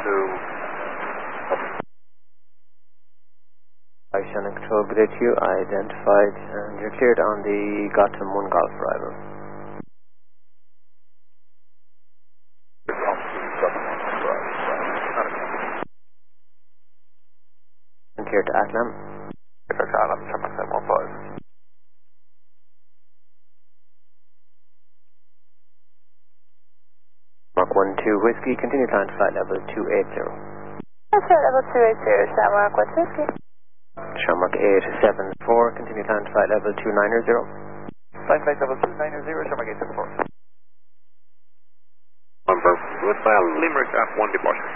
Shannon Control, good day to you. Identified, and you're cleared on the Gotham 1 Golf arrival. And cleared to Atlam. Cleared to Atlam, Sherman 715. Mark 12 Whiskey, continue climb to flight level 280. Flight level 280, Shamrock 1 Whiskey. Shamrock 874, continue climb to flight level 290. Flight level 290, Shamrock 874. Number, Roosevelt Limerick F1 departure.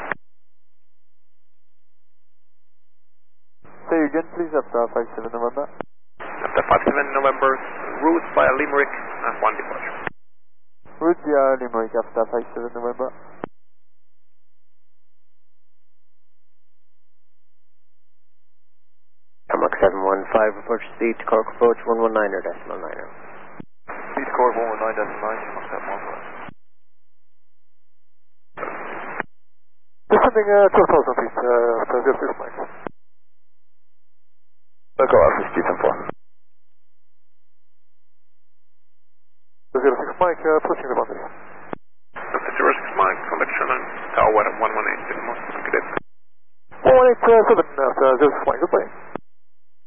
Say again please, after 57 November. After 57 November, Roosevelt Limerick F1 departure. Route via Limerick after 57 November. Shamrock 715, report speed to Cork approach 119.9er. Speed to Cork 119.9, Shamrock 715. Descending 12,000 feet, after 06 Mike. Go after speed 4. 06 Mike, approaching the boundary. After 06 Mike, connection and tower 118, good day. 187 after 06 Mike, goodbye.